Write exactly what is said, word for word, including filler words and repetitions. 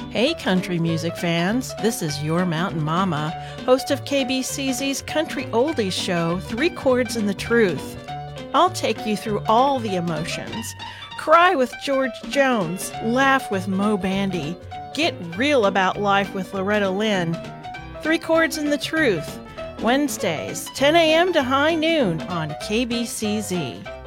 Hey, country music fans. This is your Mountain Mama, host of K B C Z's Country Oldies show, Three Chords and the Truth. I'll take you through all the emotions. Cry with George Jones, laugh with Mo Bandy, get real about life with Loretta Lynn. Three Chords and the Truth, Wednesdays, ten a.m. to high noon on K B C Z.